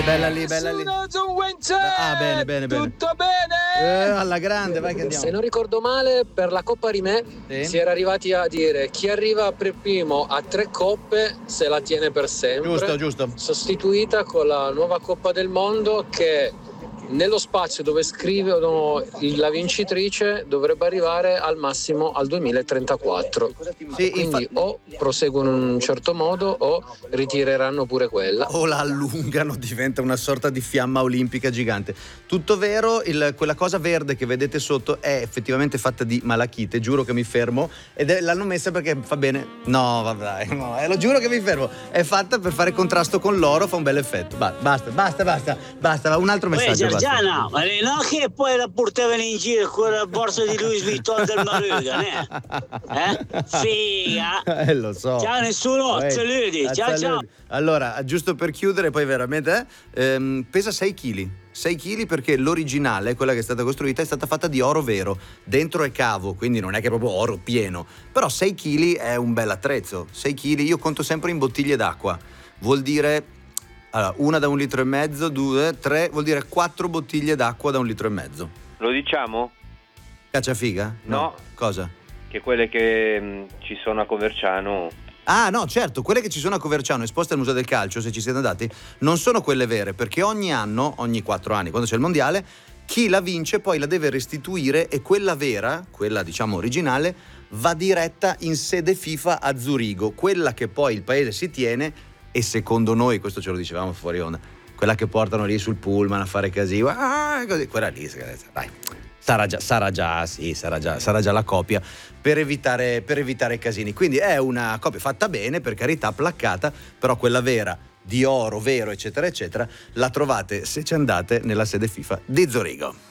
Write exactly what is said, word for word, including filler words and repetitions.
Bella lì, bella lì. Ah, bene, bene, bene. Tutto bene? Eh, alla grande, vai che andiamo. Se non ricordo male, per la Coppa Rimè Sì. si era arrivati a dire chi arriva per primo a tre coppe se la tiene per sempre. Giusto, giusto. Sostituita con la nuova Coppa del Mondo che nello spazio dove scrivono la vincitrice dovrebbe arrivare al massimo al duemilatrentaquattro. Sì, Quindi infa- o proseguono in un certo modo o ritireranno pure quella. O la allungano, diventa una sorta di fiamma olimpica gigante. Tutto vero, il- quella cosa verde che vedete sotto è effettivamente fatta di malachite, giuro che mi fermo, ed è- l'hanno messa perché fa bene. No, vabbè, no, eh, lo giuro che mi fermo. È fatta per fare contrasto con l'oro, fa un bel effetto. Ba- basta, basta, basta, basta, un altro Uè, messaggio. basta. Giorgiana, ma le- no che poi la portavano in giro con la borsa di Louis Vuitton del Maruga, eh? Eh? Figa! Eh, lo so. Ciao nessuno, Ehi, saluti, ciao saluti. ciao. Allora, giusto per chiudere, poi veramente, eh, ehm, pesa sei chili. sei chili perché l'originale, quella che è stata costruita, è stata fatta di oro vero. Dentro è cavo, quindi non è che è proprio oro pieno. Però sei chili è un bel attrezzo. sei chili, io conto sempre in bottiglie d'acqua. Vuol dire... Allora, una da un litro e mezzo, due, tre, vuol dire quattro bottiglie d'acqua da un litro e mezzo. Lo diciamo? Cacciafiga? No. Cosa? Che quelle che mh, ci sono a Coverciano. Ah no, certo, quelle che ci sono a Coverciano esposte al Museo del Calcio, se ci siete andati, non sono quelle vere, perché ogni anno, ogni quattro anni, quando c'è il mondiale, chi la vince poi la deve restituire e quella vera, quella diciamo originale, va diretta in sede FIFA a Zurigo, quella che poi il paese si tiene. E secondo noi, questo ce lo dicevamo fuori onda, quella che portano lì sul pullman a fare casino, ah, così, quella lì, dai, sarà già, sarà già, sì, sarà già, sarà già la copia per evitare, per evitare casini. Quindi è una copia fatta bene, per carità, placcata, però quella vera, di oro vero, eccetera, eccetera, la trovate se ci andate nella sede FIFA di Zurigo.